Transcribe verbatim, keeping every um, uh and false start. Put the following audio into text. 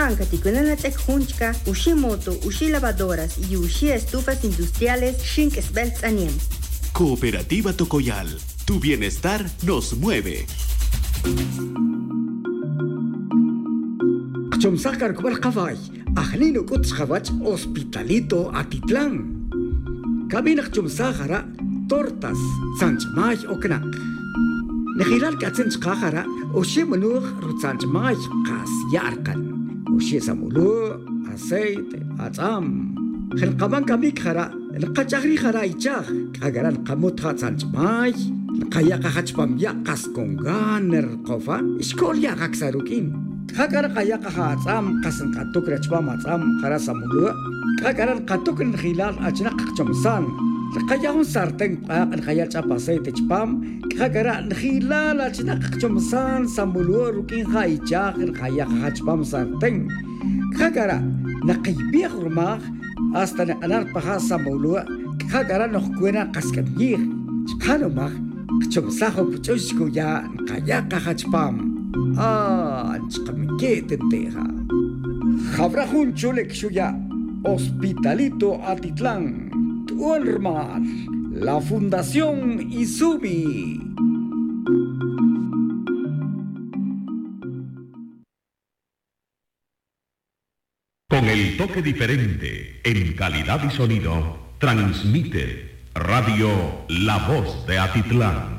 Panca, Ticuananatek Hunchka, Ushimoto, Ushi Lavadoras y Ushi Estufas Industriales, Shink Sbelts Aniem. Cooperativa Tocoyal, tu bienestar nos mueve. Chomsakar Kubal Kavay, Ahlino Kutzhavach, Hospitalito Atitlán. Kabinach Chomsahara, Tortas, Sanchmay Oknak. Nehilal Katzench Kahara, Oshimunur, Rutsanchmay, Kas Yarkan. Oshi Samulu, Aceite, Azam. Helkaban Kamikara, El Kachagri Haraichag, Kagaran Kamutha Sanchmay, Kayaka Hachpam Yakas Konganer Kofa, Iskolia Haksarukin. Kagaran Kayaka Hatzam, Kasan Katuk Rachpam Azam, Harasamulu, Kagaran Katukin Hilal Achnak Chomsan. Kayahon sarteng pak an kaya capa say techpam kagara khila la china chomsan samulu rukin khaicha kaya khachpam sarteng kagara naqibih rumah hasta na anar paha samulu kagara nohkuena kaskanyir khanumah chomsaho puchusku ya kaya khachpam ah chkamike tenteja khabrahun chulek shuya Hospitalito Atitlán Ulmar, la Fundación Izumi. Con el toque diferente, en calidad y sonido, transmite Radio La Voz de Atitlán.